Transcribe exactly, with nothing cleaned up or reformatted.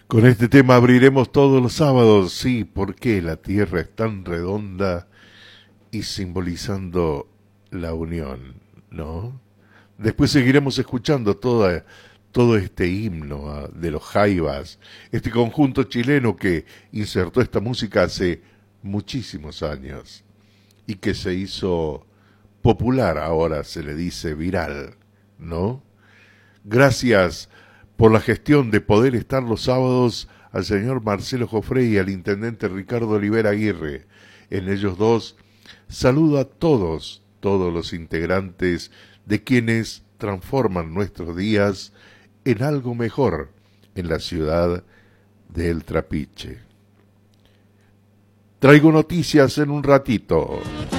Con este tema abriremos todos los sábados, sí, porque la tierra es tan redonda y simbolizando la unión, ¿no? Después seguiremos escuchando toda, todo este himno ah, de los Jaivas, este conjunto chileno que insertó esta música hace muchísimos años y que se hizo popular, ahora se le dice viral, ¿no? Gracias por la gestión de poder estar los sábados al señor Marcelo Jofré y al intendente Ricardo Olivera Aguirre. En ellos dos saludo a todos, todos los integrantes de quienes transforman nuestros días en algo mejor en la ciudad de El Trapiche. Traigo noticias en un ratito.